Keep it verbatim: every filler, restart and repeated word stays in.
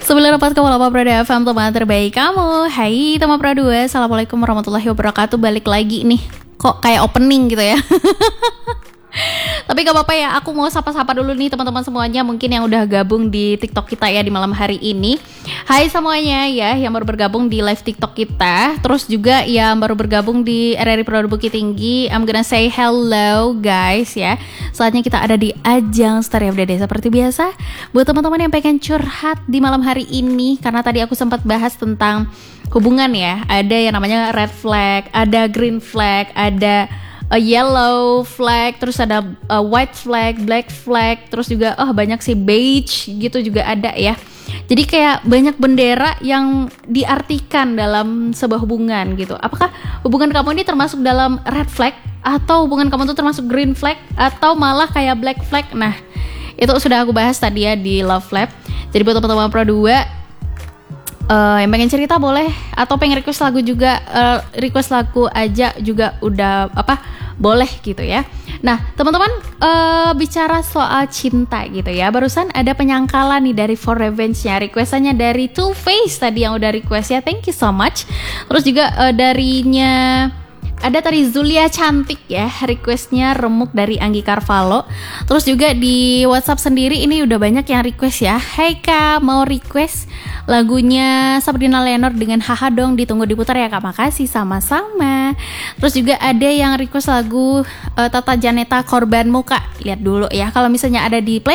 sembilan empat koma delapan Pro F M, teman terbaik kamu. Hai teman Pro dua, assalamualaikum warahmatullahi wabarakatuh. Balik lagi nih, kok kayak opening gitu ya. Tapi gak apa-apa ya, aku mau sapa-sapa dulu nih teman-teman semuanya, mungkin yang udah gabung di TikTok kita ya di malam hari ini. Hai semuanya ya, yang baru bergabung di live TikTok kita, terus juga yang baru bergabung di R R I Pro Bukit Tinggi. I'm gonna say hello guys ya. Saatnya kita ada di ajang Story of the Day seperti biasa. Buat teman-teman yang pengen curhat di malam hari ini, karena tadi aku sempat bahas tentang hubungan ya. Ada yang namanya red flag, ada green flag, ada a yellow flag, terus ada a white flag, black flag, terus juga oh banyak sih beige gitu juga ada ya. Jadi kayak banyak bendera yang diartikan dalam sebuah hubungan gitu. Apakah hubungan kamu ini termasuk dalam red flag, atau hubungan kamu itu termasuk green flag, atau malah kayak black flag? Nah, itu sudah aku bahas tadi ya di Love Lab. Jadi buat teman-teman Pro dua Uh, yang pengen cerita boleh, atau pengen request lagu juga, uh, request lagu aja juga udah apa boleh gitu ya. Nah teman-teman, uh, bicara soal cinta gitu ya, barusan ada penyangkalan nih dari For Revenge-nya, requestannya dari Two Face tadi yang udah request ya, thank you so much. Terus juga uh, darinya ada tadi Zulia Cantik ya, requestnya Remuk dari Anggi Carvalho. Terus juga di WhatsApp sendiri ini udah banyak yang request ya. Hai Kak, mau request lagunya Sabrina Leonard dengan Haha Dong, ditunggu diputar ya Kak. Makasih, sama-sama. Terus juga ada yang request lagu uh, Tata Janeta Korbanmu Kak. Lihat dulu ya, kalau misalnya ada di play